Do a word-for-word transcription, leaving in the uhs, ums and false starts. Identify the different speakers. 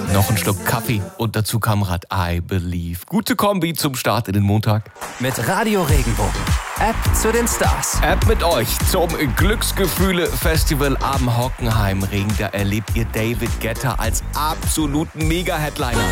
Speaker 1: Noch ein Schluck Kaffee und dazu Kamerad I Believe. Gute Kombi zum Start in den Montag.
Speaker 2: Mit Radio Regenbogen. App zu den Stars.
Speaker 1: App mit euch zum Glücksgefühle-Festival am Hockenheimring. Da erlebt ihr David Guetta als absoluten Mega-Headliner.